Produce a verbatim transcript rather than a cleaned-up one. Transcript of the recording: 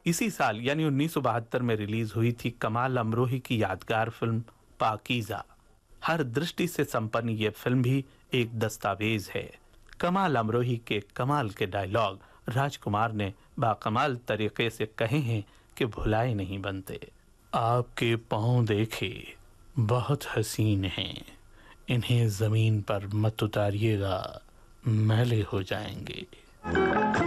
इसी साल यानी उन्नीस सौ बहत्तर में रिलीज हुई थी कमाल अमरोही की यादगार फिल्म पाकीज़ा। हर दृष्टि से संपन्न ये फिल्म भी एक दस्तावेज है। कमाल अमरोही के कमाल के डायलॉग राजकुमार ने बाकमाल तरीके से कहे हैं कि भुलाए नहीं बनते। आपके पाँव देखे बहुत हसीन हैं, इन्हें जमीन पर मत उतारिएगा, मैले हो जाएंगे।